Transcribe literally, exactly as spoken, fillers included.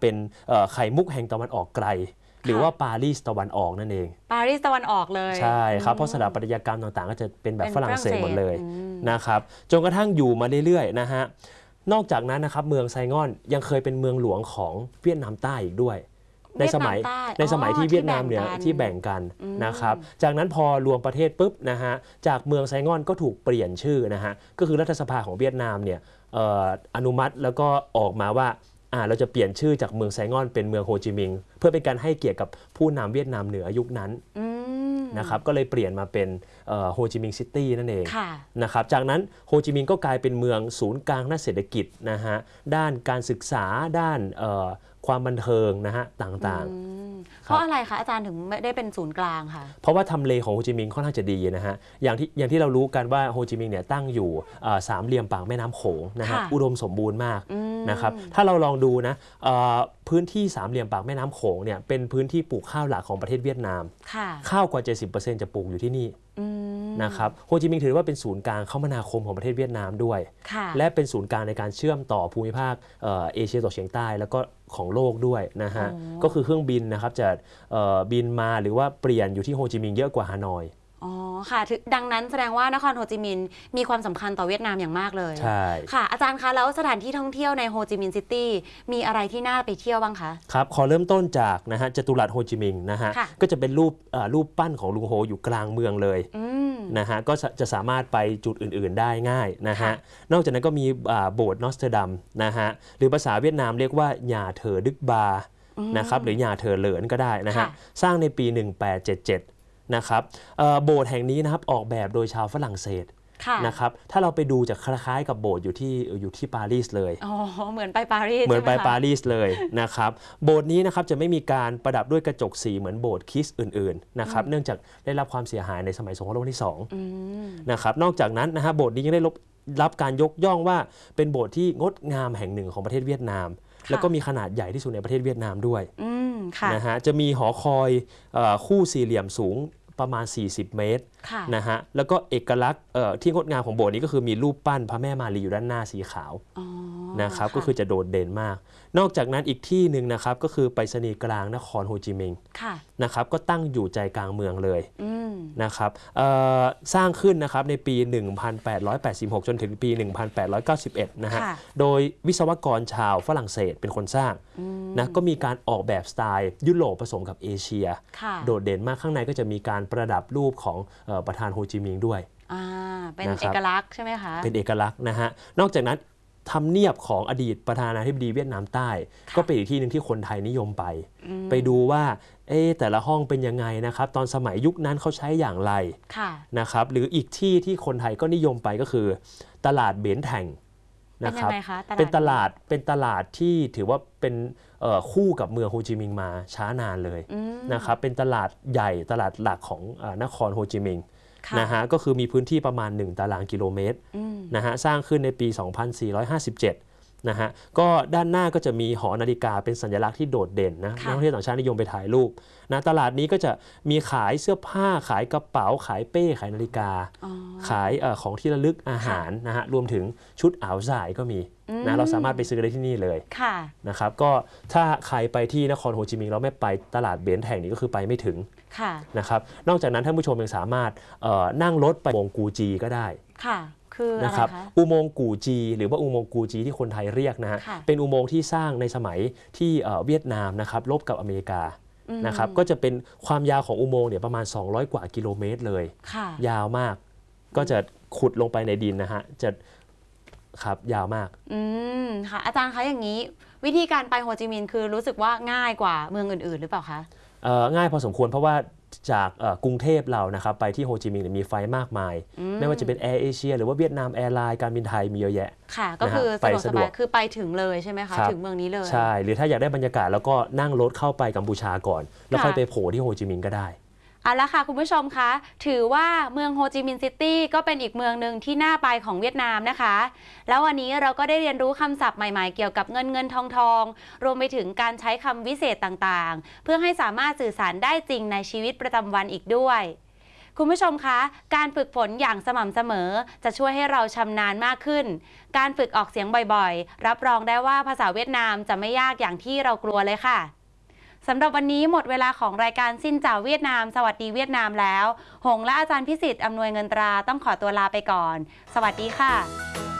เป็นไข่มุกแห่งตะวันออกไกลหรือว่าปารีสตะวันออกนั่นเองปารีสตะวันออกเลยใช่ครับเพราะสถาปัตยกรรมต่างๆก็จะเป็นแบบฝรั่งเศสหมดเลยนะครับจนกระทั่งอยู่มาเรื่อยๆนะฮะนอกจากนั้นนะครับเมืองไซงอนยังเคยเป็นเมืองหลวงของเวียดนามใต้อีกด้วยในสมัยในสมัยที่เวียดนามเนี่ยที่แบ่งกันนะครับจากนั้นพอรวมประเทศปุ๊บนะฮะจากเมืองไซงอนก็ถูกเปลี่ยนชื่อนะฮะก็คือรัฐสภาของเวียดนามเนี่ยอนุมัติแล้วก็ออกมาว่าอ่าเราจะเปลี่ยนชื่อจากเมืองไซงอนเป็นเมืองโฮจิมินห์เพื่อเป็นการให้เกียรติกับผู้นำเวียดนามเหนือยุคนั้นนะครับก็เลยเปลี่ยนมาเป็นโฮจิมินห์ซิตี้นั่นเองนะครับจากนั้นโฮจิมินห์ก็กลายเป็นเมืองศูนย์กลางด้านเศรษฐกิจนะฮะด้านการศึกษาด้านความบันเทิงนะฮะต่างๆเพราะอะไรคะอาจารย์ถึงไม่ได้เป็นศูนย์กลางค่ะเพราะว่าทำเลของโฮจิมินห์ค่อนข้างจะดีนะฮะอย่างที่อย่างที่เรารู้กันว่าโฮจิมินห์เนี่ยตั้งอยู่สามเหลี่ยมปากแม่น้ำโขงนะฮะอุดมสมบูรณ์มากนะครับถ้าเราลองดูนะพื้นที่สามเหลี่ยมปากแม่น้ำโขงเนี่ยเป็นพื้นที่ปลูกข้าวหลักของประเทศเวียดนามข้าวกว่า เจ็ดสิบเปอร์เซ็นต์ จะปลูกอยู่ที่นี่นะครับโฮจิมินห์ถือว่าเป็นศูนย์กลางคมนาคมของประเทศเวียดนามด้วยและเป็นศูนย์กลางในการเชื่อมต่อภูมิภาคเอเชียตะวันออกเฉียงใต้แล้วก็ของโลกด้วยนะฮะก็คือเครื่องบินนะครับจะบินมาหรือว่าเปลี่ยนอยู่ที่โฮจิมินห์เยอะกว่าฮานอยอ๋อค่ะดังนั้นแสดงว่านครโฮจิมินห์มีความสำคัญต่อเวียดนามอย่างมากเลยใช่ค่ะอาจารย์คะแล้วสถานที่ท่องเที่ยวในโฮจิมินห์ซิตี้มีอะไรที่น่าไปเที่ยวบ้างคะครับขอเริ่มต้นจากนะฮะจตุรัสโฮจิมินห์นะฮะก็จะเป็นรูปรูปปั้นของลุงโฮอยู่กลางเมืองเลยนะฮะก็จะสามารถไปจุดอื่นๆได้ง่ายนะฮะนอกจากนั้นก็มีโบสถ์นอสเตอร์ดัมนะฮะหรือภาษาเวียดนามเรียกว่าหญ่าเถอดึกบานะครับหรือหญ่าเถอเหลินก็ได้นะฮะสร้างในปีหนึ่งพันแปดร้อยเจ็ดสิบเจ็ดนะครับโบสถ์แห่งนี้นะครับออกแบบโดยชาวฝรั่งเศสนะครับถ้าเราไปดูจะคล้ายๆกับโบสถ์อยู่ที่อยู่ที่ปารีสเลยอ๋อเหมือนไปปารีสเหมือนไปปารีสเลยนะครับโบสถ์นี้นะครับจะไม่มีการประดับด้วยกระจกสีเหมือนโบสถ์คริสต์อื่นๆนะครับเนื่องจากได้รับความเสียหายในสมัยสงครามโลกที่สองนะครับนอกจากนั้นนะฮะโบสถ์นี้ยังได้รับการยกย่องว่าเป็นโบสถ์ที่งดงามแห่งหนึ่งของประเทศเวียดนามแล้วก็มีขนาดใหญ่ที่สุดในประเทศเวียดนามด้วยนะฮะจะมีหอคอยคู่สี่เหลี่ยมสูงประมาณสี่สิบเมตรนะฮะแล้วก็เอกลักษณ์ที่งดงามของโบสถ์นี้ก็คือมีรูปปั้นพระแม่มารีอยู่ด้านหน้าสีขาวนะครับก็คือจะโดดเด่นมากนอกจากนั้นอีกที่หนึ่งนะครับก็คือไปรษณีย์กลางนครโฮจิมินห์นะครับก็ตั้งอยู่ใจกลางเมืองเลยนะครับสร้างขึ้นนะครับในปี หนึ่งพันแปดร้อยแปดสิบหก จนถึงปี หนึ่งพันแปดร้อยเก้าสิบเอ็ด นะฮะโดยวิศวกรชาวฝรั่งเศสเป็นคนสร้างนะก็มีการออกแบบสไตล์ยุโรปผสมกับเอเชียโดดเด่นมากข้างในก็จะมีการประดับรูปของประธานโฮจิมินห์ด้วยเป็นเอกลักษณ์ใช่ไหมคะเป็นเอกลักษณ์นะฮะนอกจากนั้นทำเนียบของอดีตประธานาธิบดีเวียดนามใต้ก็เป็นอีกที่หนึ่งที่คนไทยนิยมไปไปดูว่าเอ๊แต่ละห้องเป็นยังไงนะครับตอนสมัยยุคนั้นเขาใช้อย่างไรนะครับหรืออีกที่ที่คนไทยก็นิยมไปก็คือตลาดเบนแทงนะครับเป็นตลาดเป็นตลาดที่ถือว่าเป็นคู่กับเมืองโฮจิมินห์มาช้านานเลยนะครับเป็นตลาดใหญ่ตลาดหลักของนครโฮจิมินห์นะฮะก็คือมีพื้นที่ประมาณหนึ่งตารางกิโลเมตรนะฮะสร้างขึ้นในปี สองพันสี่ร้อยห้าสิบเจ็ด นะฮะก็ด้านหน้าก็จะมีหอนาฬิกาเป็นสัญลักษณ์ที่โดดเด่นนะนักท่องเที่ยวต่างชาตินิยมไปถ่ายรูปนะตลาดนี้ก็จะมีขายเสื้อผ้าขายกระเป๋าขายเป้ขายนาฬิกาขายเอ่อของที่ระลึกอาหารนะฮะรวมถึงชุดอ่าวสายก็มีนะเราสามารถไปซื้อได้ที่นี่เลยนะครับก็ถ้าใครไปที่นครโฮจิมินห์แล้วไม่ไปตลาดเบนแห่งนี้ก็คือไปไม่ถึงนะครับนอกจากนั้นท่านผู้ชมยังสามารถนั่งรถไปอุโมงค์กูจีก็ได้คืออะไรคะอุโมงค์กูจีหรือว่าอุโมงค์กูจีที่คนไทยเรียกนะฮะเป็นอุโมงค์ที่สร้างในสมัยที่เวียดนามนะครับรบกับอเมริกานะครับก็จะเป็นความยาวของอุโมงค์เนี่ยประมาณสองร้อยกว่ากิโลเมตรเลยยาวมากก็จะขุดลงไปในดินนะฮะจะครับยาวมากอืมค่ะอาจารย์คะอย่างนี้วิธีการไปโฮจิมินห์คือรู้สึกว่าง่ายกว่าเมืองอื่นๆหรือเปล่าคะง่ายพอสมควรเพราะว่าจากกรุงเทพเรานะครับไปที่โฮจิมินห์มีไฟล์มากมายไม่ว่าจะเป็นแอร์เอเชียหรือว่าเวียดนามแอร์ไลน์การบินไทยมีเยอะแยะค่ะก็คือสะดวกสบายคือไปถึงเลยใช่ไหมคะถึงเมืองนี้เลยใช่หรือถ้าอยากได้บรรยากาศแล้วก็นั่งรถเข้าไปกัมพูชาก่อนแล้วค่อยไปโผล่ที่โฮจิมินห์ก็ได้เอาละค่ะคุณผู้ชมคะถือว่าเมืองโฮจิมินห์ซิตี้ก็เป็นอีกเมืองหนึ่งที่น่าไปของเวียดนามนะคะแล้ววันนี้เราก็ได้เรียนรู้คำศัพท์ใหม่ๆเกี่ยวกับเงินเงินทองทองรวมไปถึงการใช้คำวิเศษต่างๆเพื่อให้สามารถสื่อสารได้จริงในชีวิตประจำวันอีกด้วยคุณผู้ชมคะ การฝึกฝนอย่างสม่ำเสมอจะช่วยให้เราชำนาญมากขึ้น การฝึกออกเสียงบ่อยๆ รับรองได้ว่าภาษาเวียดนามจะไม่ยากอย่างที่เรากลัวเลยค่ะสำหรับวันนี้หมดเวลาของรายการสิ้นเจ้าเวียดนามสวัสดีเวียดนามแล้วหงและอาจารย์พิสิทธิ์อำนวยเงินตราต้องขอตัวลาไปก่อนสวัสดีค่ะ